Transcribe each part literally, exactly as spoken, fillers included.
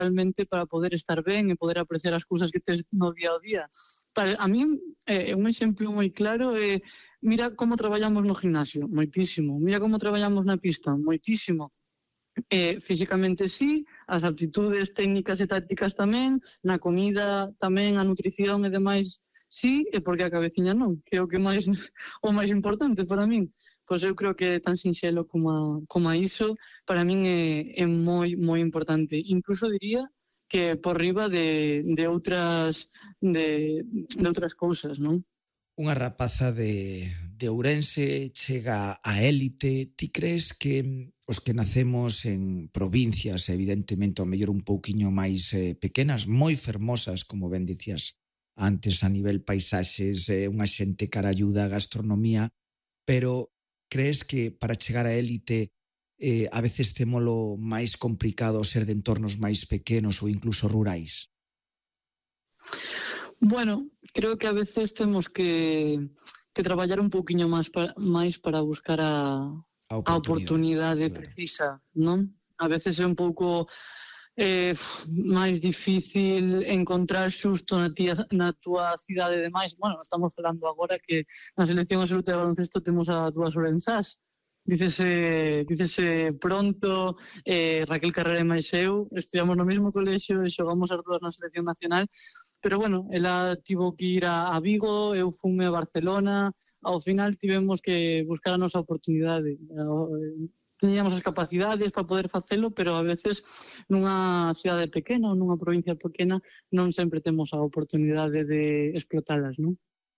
realmente para poder estar ben e poder apreciar as cousas que tes no día ao día. Para, a mí, eh, un exemplo moi claro é, mira como traballamos no gimnasio, moitísimo. Mira como traballamos na pista, moitísimo. Eh, físicamente sí, as aptitudes técnicas e tácticas tamén, na comida tamén, a nutrición e demais sí, e porque a cabeciña non, que é o que máis o máis importante para min. Pois eu creo que tan sinxelo como a, como a iso, para min é, é moi, moi importante. Incluso diría que por riba de, de outras de, de outras cousas, non? Unha rapaza de, de Ourense chega á élite. Ti crees que os que nacemos en provincias, evidentemente, ao mellor un pouquiño máis eh, pequenas, moi fermosas, como ben dicías antes, a nivel paisaxes, eh, unha xente caralluda, gastronomía, pero crees que para chegar á élite eh, a veces témolo máis complicado ser de entornos máis pequenos ou incluso rurais? Bueno, creo que a veces temos que, que traballar un pouquiño máis para, máis para buscar a, A a oportunidade claro. precisa, non? A veces é un pouco eh, máis difícil encontrar xusto na, tía, na túa cidade de máis. Bueno, estamos falando agora que na selección absoluta de baloncesto temos a dúas orenzás. Dícese, dícese pronto, eh, Raquel Carrera e máis eu, estudiamos no mesmo colexio e xogamos as dúas na selección nacional. Pero bueno, ela tivo que ir a, a Vigo, eu fume a Barcelona, ao final tivemos que buscar a nosa oportunidade. Teníamos as capacidades para poder facelo, pero a veces nunha cidade pequena ou nunha provincia pequena non sempre temos a oportunidade de explotalas, non?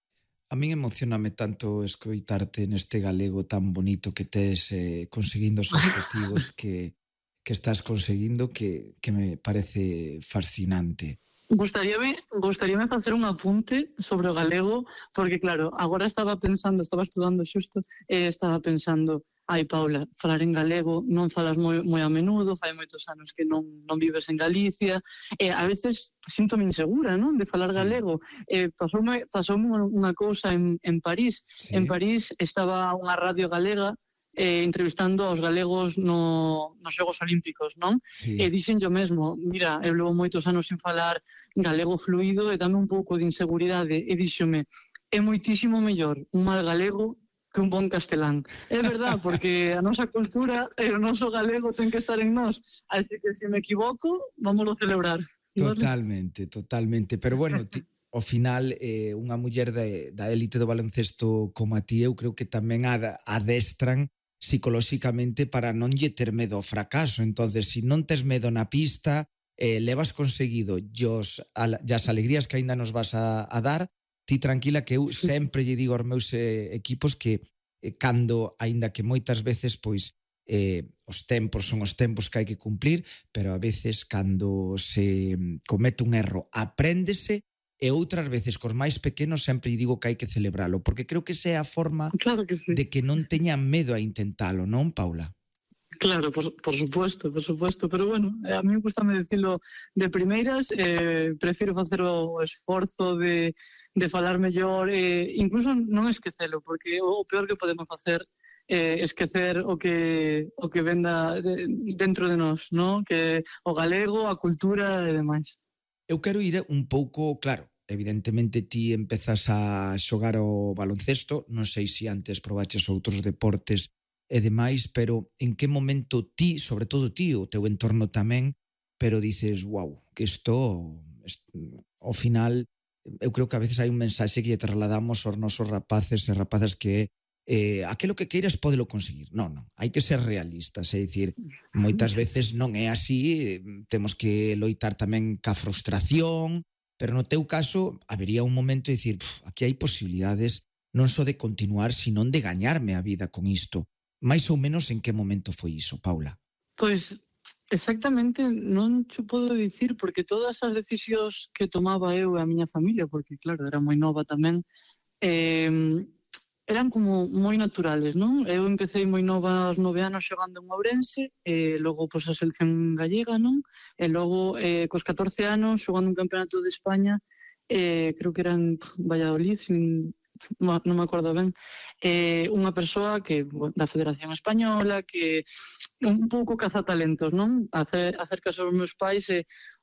A min emocioname tanto escoitarte neste galego tan bonito que tes eh, conseguindo os objetivos que, que estás conseguindo que, que me parece fascinante. Gustaríame, gustaríame facer un apunte sobre o galego, porque claro, agora estaba pensando, estaba estudando xusto, e estaba pensando, ai Paula, falar en galego non falas moi, moi a menudo, fai moitos anos que non, non vives en Galicia, e a veces síntome insegura, non, de falar sí. galego. E pasoume, pasoume unha cousa en, en París. Sí. En París estaba unha radio galega eh, entrevistando aos galegos no, nos Xogos Olímpicos, non? Sí. E dixen yo mesmo, mira, eu levo moitos anos sin falar galego fluido e dame un pouco de inseguridade, e díxome, é moitísimo mellor un mal galego que un bon castelán. É verdad, porque a nosa cultura e o noso galego ten que estar en nós, así que se me equivoco, vámoslo celebrar. Totalmente, totalmente, pero bueno, ti, ao final eh, unha muller de, da élite do baloncesto como a ti, eu creo que tamén adestran psicolóxicamente para non lle ter medo ao fracaso. Entonces, se si non tes medo na pista, eh, levas conseguido yos, a, as alegrías que aínda nos vas a, a dar, ti tranquila que eu sempre lle digo aos meus eh, equipos que eh, cando, aínda que moitas veces, pois, eh, os tempos son os tempos que hai que cumplir, pero a veces cando se comete un erro, apréndese, e outras veces cos máis pequenos sempre digo que hai que celebralo, porque creo que esa é a forma claro que sí. de que non teñan medo a intentalo, non, Paula? Claro, por, por supuesto, por supuesto, pero bueno, a mí me gusta me decirlo de primeiras, eh, prefiro facer o esforzo de, de falar mellor, eh, incluso non esquecelo, porque o peor que podemos facer é eh, esquecer o que o que venda de, dentro de nós, ¿no? Que o galego, a cultura e demais. Eu quero ir un pouco, claro, evidentemente ti empezas a xogar o baloncesto, non sei se antes probaches outros deportes e demais, pero en que momento ti, sobre todo ti, o teu entorno tamén, pero dices, wow, que isto, isto ao final, eu creo que a veces hai un mensaxe que lle trasladamos aos nosos rapaces e rapazas que é eh, aquilo que queiras pódelo conseguir. Non, non, hai que ser realistas, é dicir, moitas veces non é así, temos que loitar tamén ca frustración, pero no teu caso habería un momento de dicir, aquí hai posibilidades non só de continuar, sino de gañarme a vida con isto. Mais ou menos en que momento foi iso, Paula? Pois exactamente non te podo dicir, porque todas as decisións que tomaba eu e a miña familia, porque claro, era moi nova tamén, eh, eran como moi naturales, non? Eu empecé moi nova aos nove anos xogando en Ourense, e logo pois, a selección gallega, non? E logo eh, cos catorce anos xogando un campeonato de España, eh, creo que era en Valladolid, sin non me acordo ben, eh, unha persoa que bueno, da Federación Española, que un pouco cazatalentos, non? Acer, acercas aos meus pais e